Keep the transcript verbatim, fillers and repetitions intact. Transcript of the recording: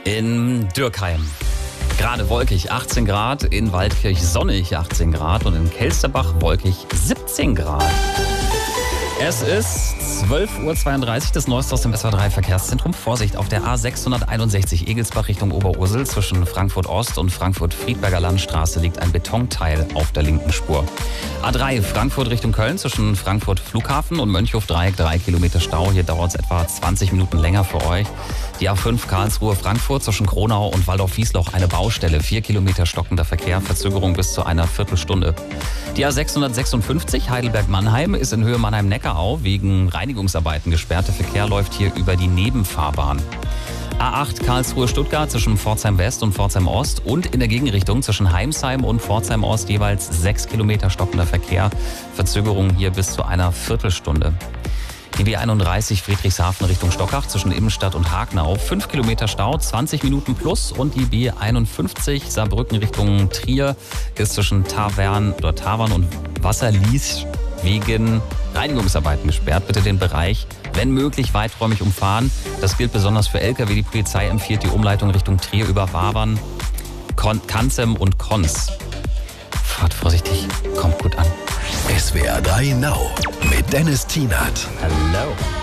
In Dürkheim gerade wolkig achtzehn Grad, in Waldkirch sonnig achtzehn Grad und in Kelsterbach wolkig siebzehn Grad. Es ist zwölf Uhr zweiunddreißig, das Neueste aus dem S W R drei Verkehrszentrum. Vorsicht, auf der A sechshunderteinundsechzig Egelsbach Richtung Oberursel zwischen Frankfurt Ost und Frankfurt-Friedberger Landstraße liegt ein Betonteil auf der linken Spur. A drei Frankfurt Richtung Köln zwischen Frankfurt Flughafen und Mönchhof-Dreieck drei Kilometer Stau. Hier dauert es etwa zwanzig Minuten länger für euch. Die A fünf Karlsruhe Frankfurt zwischen Kronau und Waldorf-Wiesloch eine Baustelle. vier Kilometer stockender Verkehr, Verzögerung bis zu einer Viertelstunde. Die A sechshundertsechsundfünfzig Heidelberg-Mannheim ist in Höhe Mannheim-Neckarau wegen Reinigungsarbeiten gesperrt. Der Verkehr läuft hier über die Nebenfahrbahn. A acht Karlsruhe-Stuttgart zwischen Pforzheim West und Pforzheim Ost und in der Gegenrichtung zwischen Heimsheim und Pforzheim Ost jeweils sechs Kilometer stockender Verkehr. Verzögerung hier bis zu einer Viertelstunde. Die B einunddreißig Friedrichshafen Richtung Stockach zwischen Immenstadt und Hagnau. fünf Kilometer Stau, zwanzig Minuten plus. Und die B einundfünfzig Saarbrücken Richtung Trier ist zwischen Tavern oder Tavern und Wasserlies wegen Reinigungsarbeiten gesperrt. Bitte den Bereich, wenn möglich, weiträumig umfahren. Das gilt besonders für L K W. Die Polizei empfiehlt die Umleitung Richtung Trier über Wabern, Kanzem und Konz. Fahrt vorsichtig, kommt gut an. S W R drei Now mit Dennis Tienert. Hallo.